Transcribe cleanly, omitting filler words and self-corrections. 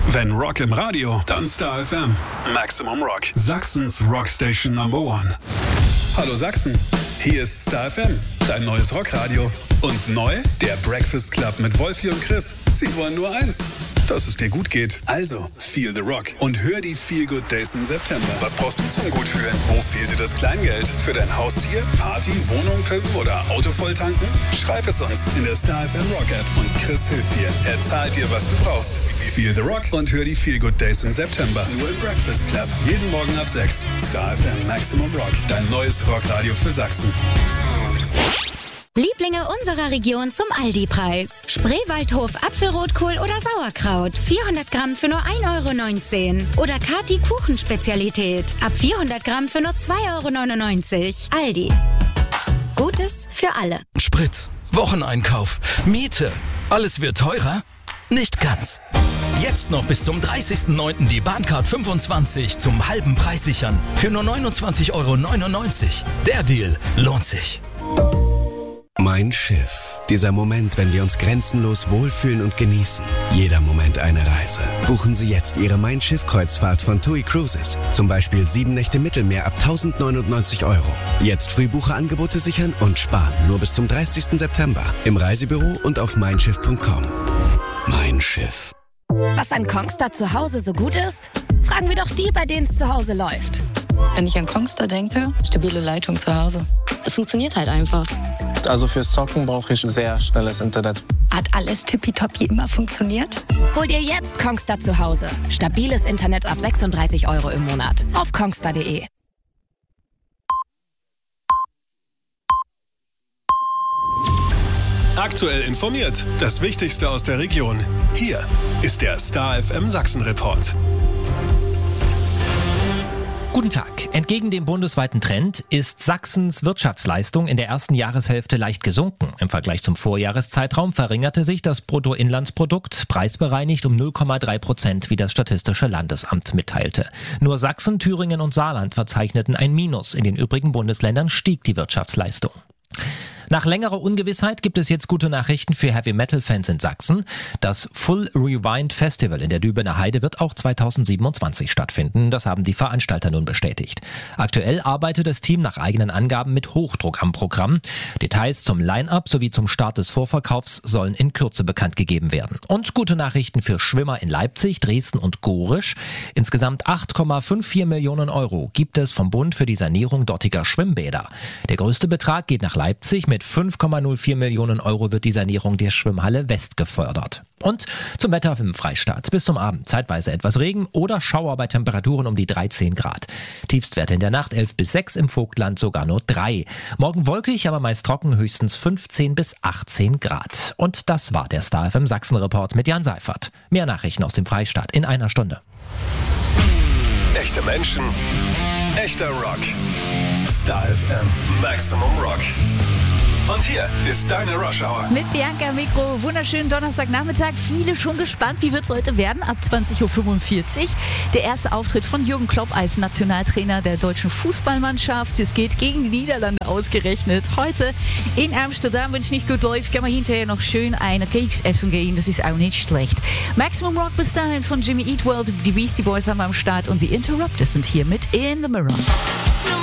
Wenn Rock im Radio, dann Star FM. Maximum Rock. Sachsens Rockstation Number 1. Hallo Sachsen, hier ist Star FM, dein neues Rockradio. Und neu, der Breakfast Club mit Wolfi und Chris. Sie wollen nur eins, dass es dir gut geht. Also, feel the rock und hör die Feel Good Days im September. Was brauchst du zum Gutfühlen? Wo fehlt dir das Kleingeld? Für dein Haustier, Party, Wohnung pimpen oder Auto volltanken? Schreib es uns in der Star FM Rock App und Chris hilft dir. Er zahlt dir, was du brauchst. Feel the rock und hör die Feel Good Days im September. Nur im Breakfast Club. Jeden Morgen ab 6. Star FM Maximum Rock. Dein neues Rockradio für Sachsen. Lieblinge unserer Region zum Aldi-Preis. Spreewaldhof Apfelrotkohl oder Sauerkraut. 400 Gramm für nur 1,19 €. Oder Kati Kuchenspezialität. Ab 400 Gramm für nur 2,99 €. Aldi. Gutes für alle. Sprit, Wocheneinkauf, Miete. Alles wird teurer? Nicht ganz. Jetzt noch bis zum 30.09. die Bahncard 25 zum halben Preis sichern. Für nur 29,99 €. Der Deal lohnt sich. Mein Schiff. Dieser Moment, wenn wir uns grenzenlos wohlfühlen und genießen. Jeder Moment eine Reise. Buchen Sie jetzt Ihre Mein Schiff-Kreuzfahrt von TUI Cruises. Zum Beispiel 7 Nächte Mittelmeer ab 1.099 €. Jetzt Frühbucherangebote sichern und sparen. Nur bis zum 30. September. Im Reisebüro und auf meinschiff.com. Mein Schiff. Was an Kongstar zu Hause so gut ist? Fragen wir doch die, bei denen es zu Hause läuft. Wenn ich an Kongstar denke, stabile Leitung zu Hause. Es funktioniert halt einfach. Also fürs Zocken brauche ich sehr schnelles Internet. Hat alles tippitoppi immer funktioniert? Hol dir jetzt Kongstar zu Hause. Stabiles Internet ab 36 € im Monat. Auf kongstar.de. Aktuell informiert. Das Wichtigste aus der Region. Hier ist der Star FM Sachsen Report. Guten Tag. Entgegen dem bundesweiten Trend ist Sachsens Wirtschaftsleistung in der ersten Jahreshälfte leicht gesunken. Im Vergleich zum Vorjahreszeitraum verringerte sich das Bruttoinlandsprodukt preisbereinigt um 0,3%, wie das Statistische Landesamt mitteilte. Nur Sachsen, Thüringen und Saarland verzeichneten ein Minus. In den übrigen Bundesländern stieg die Wirtschaftsleistung. Nach längerer Ungewissheit gibt es jetzt gute Nachrichten für Heavy-Metal-Fans in Sachsen. Das Full Rewind Festival in der Dübener Heide wird auch 2027 stattfinden. Das haben die Veranstalter nun bestätigt. Aktuell arbeitet das Team nach eigenen Angaben mit Hochdruck am Programm. Details zum Line-Up sowie zum Start des Vorverkaufs sollen in Kürze bekannt gegeben werden. Und gute Nachrichten für Schwimmer in Leipzig, Dresden und Gorisch. Insgesamt 8,54 Millionen € gibt es vom Bund für die Sanierung dortiger Schwimmbäder. Der größte Betrag geht nach Leipzig. Mit 5,04 Millionen € wird die Sanierung der Schwimmhalle West gefördert. Und zum Wetter im Freistaat. Bis zum Abend zeitweise etwas Regen oder Schauer bei Temperaturen um die 13 Grad. Tiefstwerte in der Nacht 11 bis 6, im Vogtland sogar nur 3. Morgen wolkig, aber meist trocken, höchstens 15 bis 18 Grad. Und das war der Star FM Sachsen Report mit Jan Seifert. Mehr Nachrichten aus dem Freistaat in einer Stunde. Echte Menschen, echter Rock. Star FM Maximum Rock. Und hier ist deine Rush Hour. Mit Bianca Mikro. Wunderschönen Donnerstagnachmittag. Viele schon gespannt, wie wird es heute werden? Ab 20.45 Uhr. Der erste Auftritt von Jürgen Klopp als Nationaltrainer der deutschen Fußballmannschaft. Es geht gegen die Niederlande ausgerechnet. Heute in Amsterdam, wenn es nicht gut läuft, kann man hinterher noch schön eine Keks essen gehen. Das ist auch nicht schlecht. Maximum Rock bis dahin von Jimmy Eat World. Die Beastie Boys haben wir am Start und die Interrupters sind hier mit In the Mirror.